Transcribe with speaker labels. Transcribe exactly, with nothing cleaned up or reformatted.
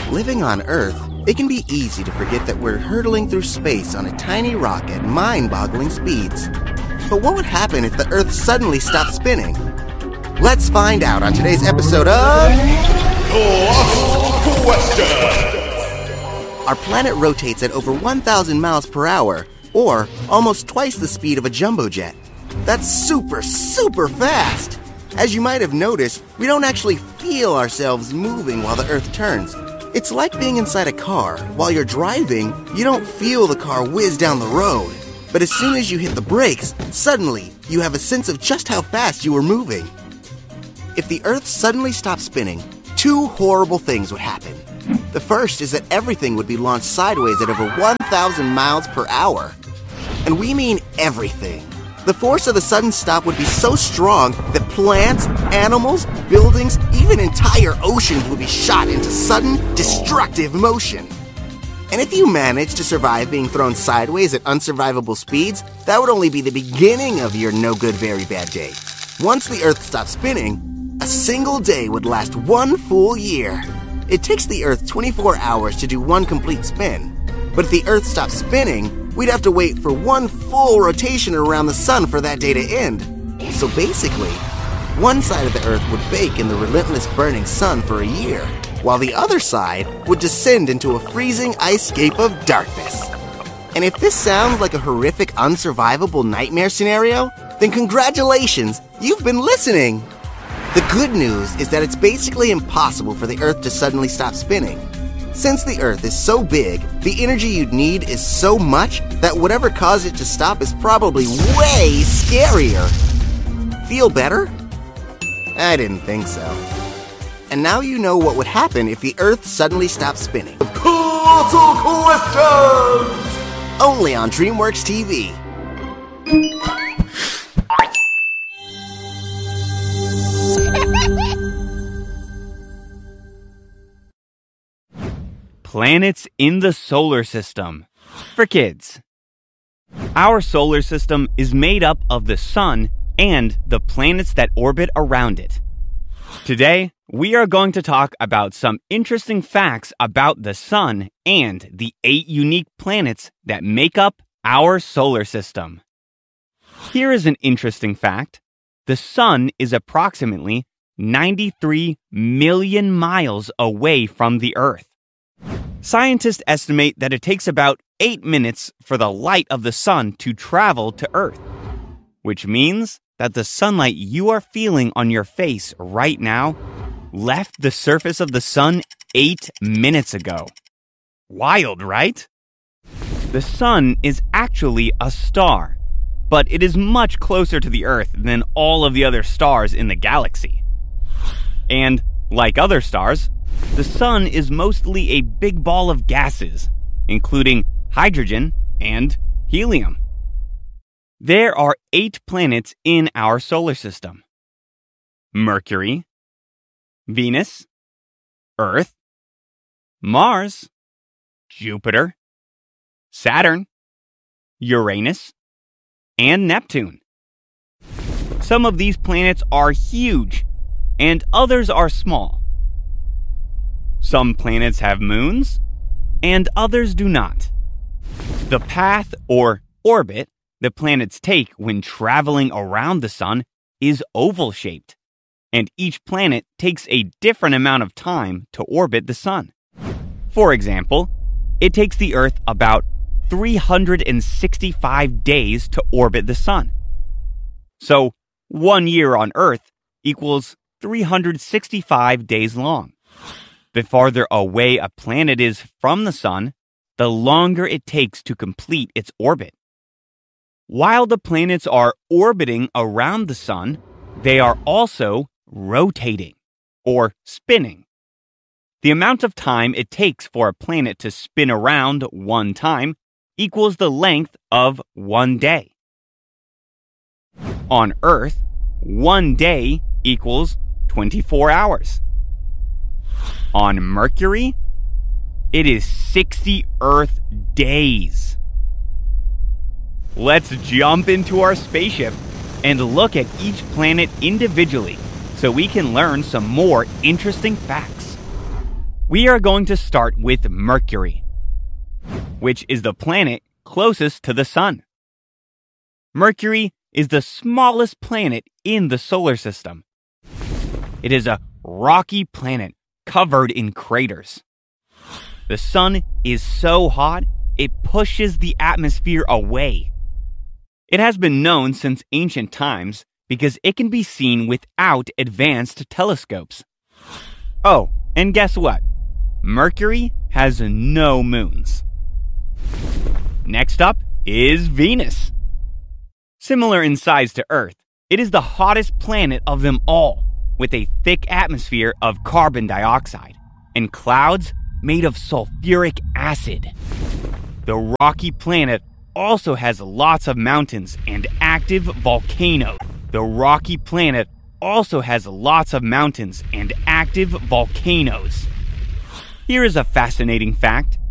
Speaker 1: Living on Earth, it can be easy to forget that we're hurtling through space on a tiny rock at mind-boggling speeds. But what would happen if the Earth suddenly stopped spinning? Let's find out on today's episode of...
Speaker 2: Lost Question!
Speaker 1: Our planet rotates at over one thousand miles per hour, or almost twice the speed of a jumbo jet. That's super, super fast! As you might have noticed, we don't actually feel ourselves moving while the Earth turns. It's like being inside a car. While you're driving, you don't feel the car whiz down the road. But as soon as you hit the brakes, suddenly you have a sense of just how fast you were moving. If the Earth suddenly stopped spinning, two horrible things would happen. The first is that everything would be launched sideways at over one thousand miles per hour. And we mean everything. The force of the sudden stop would be so strong that plants, animals, buildings, even entire oceans would be shot into sudden, destructive motion. And if you manage to survive being thrown sideways at unsurvivable speeds, that would only be the beginning of your no-good, very bad day. Once the Earth stopped spinning, a single day would last one full year. It takes the Earth twenty-four hours to do one complete spin. But if the Earth stopped spinning, we'd have to wait for one full rotation around the sun for that day to end. So basically, one side of the Earth would bake in the relentless burning sun for a year, while the other side would descend into a freezing ice-scape of darkness. And if this sounds like a horrific, unsurvivable nightmare scenario, then congratulations, you've been listening! The good news is that it's basically impossible for the Earth to suddenly stop spinning. Since the Earth is so big, the energy you'd need is so much that whatever caused it to stop is probably way scarier. Feel better? I didn't think so. And now you know what would happen if the Earth suddenly stopped spinning.
Speaker 2: Colossal Questions!
Speaker 1: Only on DreamWorks T V.
Speaker 3: Planets in the solar system. For kids. Our solar system is made up of the sun and the planets that orbit around it. Today, we are going to talk about some interesting facts about the sun and the eight unique planets that make up our solar system. Here is an interesting fact. The sun is approximately ninety-three million miles away from the Earth. Scientists estimate that it takes about eight minutes for the light of the sun to travel to Earth, which means that the sunlight you are feeling on your face right now left the surface of the sun eight minutes ago. Wild, right? The sun is actually a star, but it is much closer to the Earth than all of the other stars in the galaxy. And, like other stars, the sun is mostly a big ball of gases, including hydrogen and helium. There are eight planets in our solar system: Mercury, Venus, Earth, Mars, Jupiter, Saturn, Uranus, and Neptune. Some of these planets are huge, and others are small. Some planets have moons, and others do not. The path or orbit the planets take when traveling around the sun is oval-shaped, and each planet takes a different amount of time to orbit the sun. For example, it takes the Earth about three hundred sixty-five days to orbit the sun. So, one year on Earth equals three hundred sixty-five days long. The farther away a planet is from the sun, the longer it takes to complete its orbit. While the planets are orbiting around the sun, they are also rotating, or spinning. The amount of time it takes for a planet to spin around one time equals the length of one day. On Earth, one day equals twenty-four hours. On Mercury, it is sixty Earth days. Let's jump into our spaceship and look at each planet individually so we can learn some more interesting facts. We are going to start with Mercury, which is the planet closest to the Sun. Mercury is the smallest planet in the solar system. It is a rocky planet covered in craters. The Sun is so hot, it pushes the atmosphere away. It has been known since ancient times because it can be seen without advanced telescopes. Oh, and guess what? Mercury has no moons. Next up is Venus. Similar in size to Earth, it is the hottest planet of them all, with a thick atmosphere of carbon dioxide and clouds made of sulfuric acid. The rocky planet also has lots of mountains and active volcanoes. The rocky planet also has lots of mountains and active volcanoes. Here is a fascinating fact.